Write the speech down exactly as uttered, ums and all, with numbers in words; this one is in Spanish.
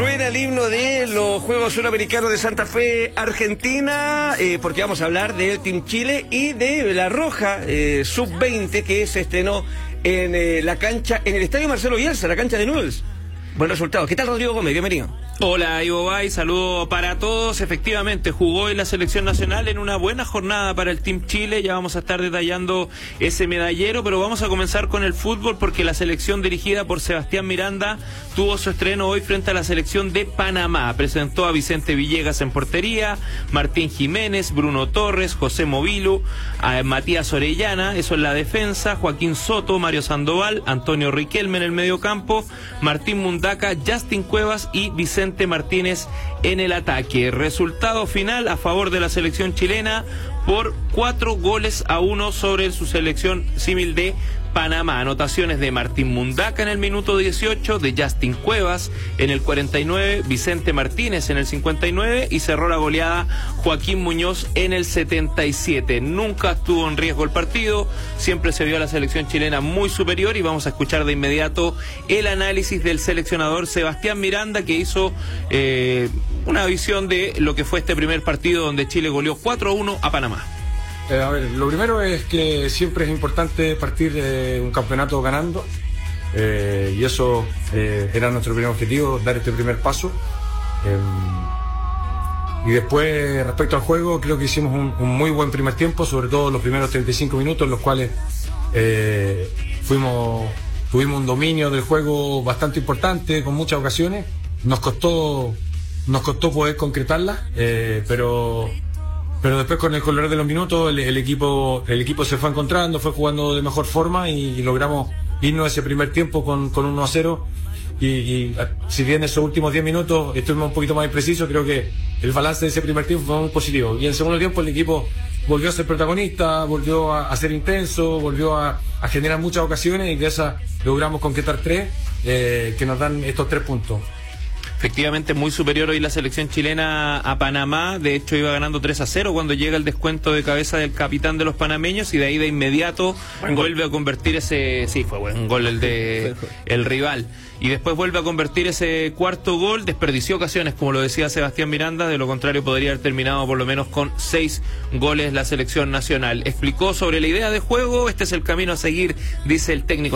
Suena el himno de los Juegos Suramericanos de Santa Fe, Argentina, eh, porque vamos a hablar del Team Chile y de la Roja eh, sub veinte que se estrenó en eh, la cancha, en el Estadio Marcelo Bielsa, la cancha de Newell's. Buen resultado. ¿Qué tal, Rodrigo Gómez? Bienvenido. Hola, Ivo Bay, saludo para todos. Efectivamente, jugó en la selección nacional en una buena jornada para el Team Chile. Ya vamos a estar detallando ese medallero, pero vamos a comenzar con el fútbol porque la selección dirigida por Sebastián Miranda tuvo su estreno hoy frente a la selección de Panamá. Presentó a Vicente Villegas en portería, Martín Jiménez, Bruno Torres, José Movilu, a Matías Orellana, eso en la defensa, Joaquín Soto, Mario Sandoval, Antonio Riquelme en el mediocampo, Martín Mundaca, Justin Cuevas y Vicente Martínez en el ataque. Resultado final a favor de la selección chilena por cuatro goles a uno sobre su selección símil de Panamá. Anotaciones de Martín Mundaca en el minuto dieciocho, de Justin Cuevas en el cuarenta y nueve, Vicente Martínez en el cincuenta y nueve y cerró la goleada Joaquín Muñoz en el setenta y siete. Nunca estuvo en riesgo el partido, siempre se vio a la selección chilena muy superior y vamos a escuchar de inmediato el análisis del seleccionador Sebastián Miranda, que hizo eh, una visión de lo que fue este primer partido donde Chile goleó cuatro a uno a Panamá. Eh, a ver, lo primero es que siempre es importante partir de un campeonato ganando, eh, y eso eh, era nuestro primer objetivo, dar este primer paso. Eh, y después, respecto al juego, creo que hicimos un, un muy buen primer tiempo, sobre todo los primeros treinta y cinco minutos, en los cuales eh, fuimos, tuvimos un dominio del juego bastante importante, con muchas ocasiones. Nos costó, nos costó poder concretarlas, eh, pero... Pero después con el color de los minutos el, el equipo el equipo se fue encontrando, fue jugando de mejor forma y, y logramos irnos a ese primer tiempo con, con uno a cero y, y si bien esos últimos diez minutos estuvimos un poquito más imprecisos, creo que el balance de ese primer tiempo fue muy positivo y en el segundo tiempo el equipo volvió a ser protagonista, volvió a, a ser intenso, volvió a, a generar muchas ocasiones y de esas logramos concretar tres eh, que nos dan estos tres puntos. Efectivamente, muy superior hoy la selección chilena a Panamá. De hecho, iba ganando tres a cero cuando llega el descuento de cabeza del capitán de los panameños y de ahí de inmediato buen vuelve gol. a convertir ese... Sí, fue buen gol el de el rival. Y después vuelve a convertir ese cuarto gol. Desperdició ocasiones, como lo decía Sebastián Miranda. De lo contrario, podría haber terminado por lo menos con seis goles la selección nacional. Explicó sobre la idea de juego. Este es el camino a seguir, dice el técnico.